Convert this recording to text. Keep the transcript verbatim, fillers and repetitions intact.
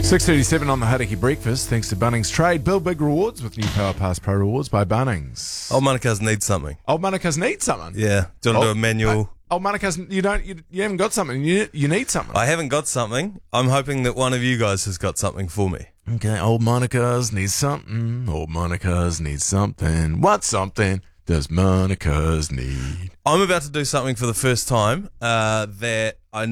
six thirty-seven on the Hauraki Breakfast, thanks to Bunnings Trade. Build big rewards with new Power Pass Pro rewards by Bunnings. Old Manukau's need something. Old Manukau's need something? Yeah. Do you want to Oh, do a manual? Uh, Old Manukau's, you don't, you, you haven't got something. You, you need something. I haven't got something. I'm hoping that one of you guys has got something for me. Okay, Old Manukau's needs something. Old Manukau's needs something. What something does Manukau's need? I'm about to do something for the first time uh, that